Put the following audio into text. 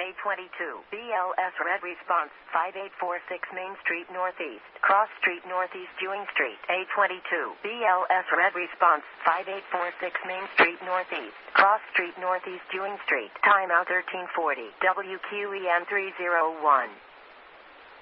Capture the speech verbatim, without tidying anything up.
A twenty-two, B L S red response, five eight four six Main Street Northeast, Cross Street Northeast Ewing Street. A twenty-two, B L S red response, five eight four six Main Street Northeast, Cross Street Northeast Ewing Street. Timeout thirteen forty, W Q E N three oh one.